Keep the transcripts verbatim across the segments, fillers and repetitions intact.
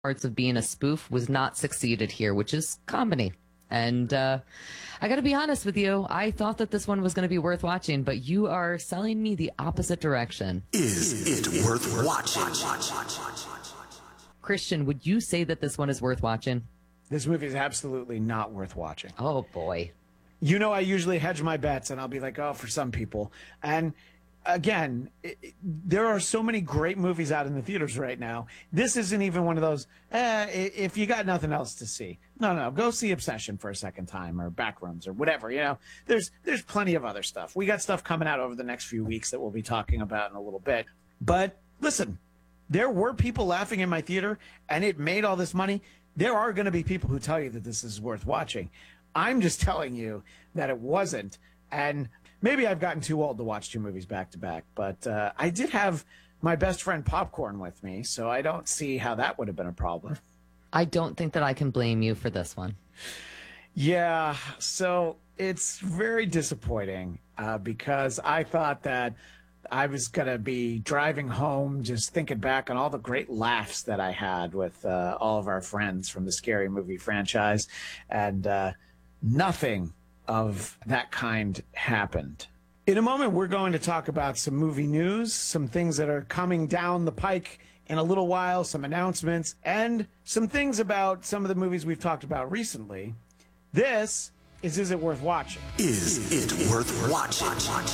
parts of being a spoof was not succeeded here, which is comedy. And uh, I got to be honest with you, I thought that this one was going to be worth watching, but you are selling me the opposite direction. Is it worth watching? Christian, would you say that this one is worth watching? This movie is absolutely not worth watching. Oh, boy. You know, I usually hedge my bets, and I'll be like, oh, for some people. And again, it, it, there are so many great movies out in the theaters right now. This isn't even one of those, eh, if you got nothing else to see. No, no, go see Obsession for a second time, or Backrooms, or whatever. You know, there's there's plenty of other stuff. We got stuff coming out over the next few weeks that we'll be talking about in a little bit. But listen, there were people laughing in my theater, and it made all this money. There are going to be people who tell you that this is worth watching. I'm just telling you that it wasn't. And maybe I've gotten too old to watch two movies back to back, but uh, I did have my best friend Popcorn with me, so I don't see how that would have been a problem. I don't think that I can blame you for this one. Yeah, so it's very disappointing uh, because I thought that I was going to be driving home just thinking back on all the great laughs that I had with uh, all of our friends from the Scary Movie franchise, and uh, nothing of that kind happened. In a moment, we're going to talk about some movie news, some things that are coming down the pike in a little while, some announcements, and some things about some of the movies we've talked about recently. This is Is It Worth Watching? Is it worth watching?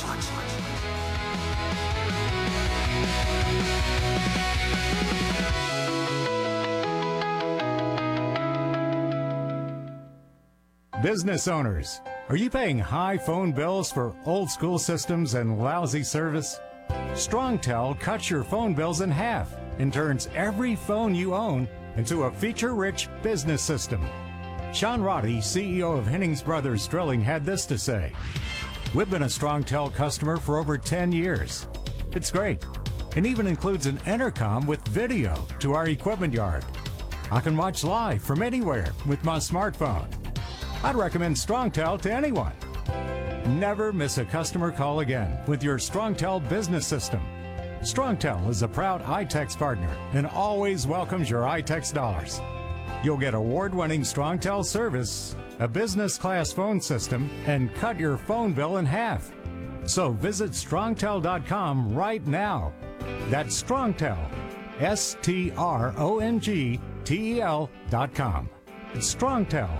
Business owners, are you paying high phone bills for old school systems and lousy service? StrongTel cuts your phone bills in half and turns every phone you own into a feature-rich business system. Sean Roddy, C E O of Hennings Brothers Drilling, had this to say: "We've been a StrongTel customer for over ten years. It's great, and even includes an intercom with video to our equipment yard. I can watch live from anywhere with my smartphone. I'd recommend StrongTel to anyone. Never miss a customer call again with your StrongTel business system. StrongTel is a proud iTex partner and always welcomes your iTex dollars. You'll get award-winning StrongTel service, a business-class phone system, and cut your phone bill in half. So visit strongtel dot com right now. That's StrongTel, S T R O N G T E L dot com. It's StrongTel.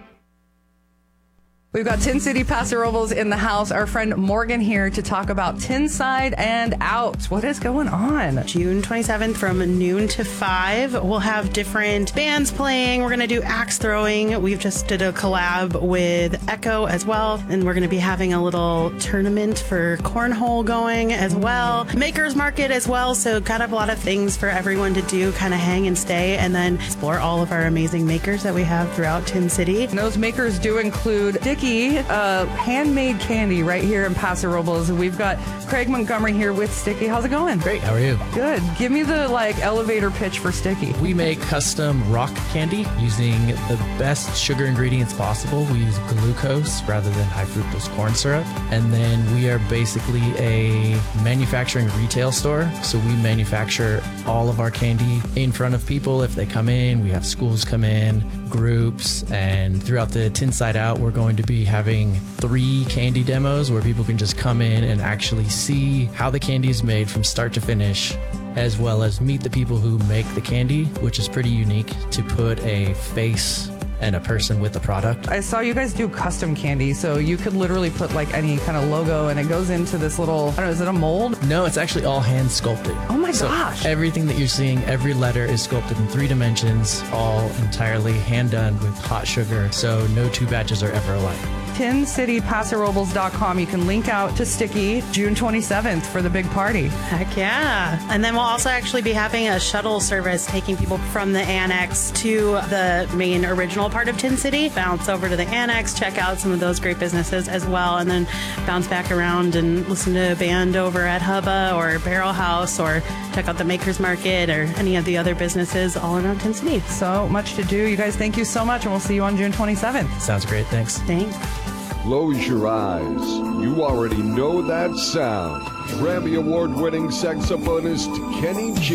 We've got Tin City Paso Robles in the house. Our friend Morgan here to talk about Tinside and Out. What is going on? June twenty-seventh from noon to five. We'll have different bands playing. We're going to do axe throwing. We've just did a collab with Echo as well. And we're going to be having a little tournament for cornhole going as well. Makers Market as well. So got a lot of things for everyone to do, kind of hang and stay, and then explore all of our amazing makers that we have throughout Tin City. And those makers do include Dickie, Uh, handmade candy right here in Paso Robles. We've got Craig Montgomery here with Sticky. How's it going? Great. How are you? Good. Give me the like elevator pitch for Sticky. We make custom rock candy using the best sugar ingredients possible. We use glucose rather than high fructose corn syrup. And then we are basically a manufacturing retail store. So we manufacture all of our candy in front of people if they come in. We have schools come in, groups, and throughout the Tinside Out, we're going to be having three candy demos where people can just come in and actually see how the candy is made from start to finish, as well as meet the people who make the candy, which is pretty unique to put a face and a person with the product. I saw you guys do custom candy, so you could literally put like any kind of logo and it goes into this little, I don't know, is it a mold? No, it's actually all hand sculpted. Oh my so gosh. Everything that you're seeing, every letter is sculpted in three dimensions, all entirely hand done with hot sugar, so no two batches are ever alike. tin city paso robles dot com. You can link out to Sticky June twenty-seventh for the big party. Heck yeah. And then we'll also actually be having a shuttle service taking people from the annex to the main original part of Tin City, bounce over to the annex, check out some of those great businesses as well, and then bounce back around and listen to a band over at Hubba or Barrel House, or check out the Makers Market or any of the other businesses all around Tin City. So much to do. You guys, thank you so much, and we'll see you on June twenty-seventh. Sounds great. Thanks. Thanks. Close your eyes. You already know that sound. Grammy Award-winning saxophonist Kenny G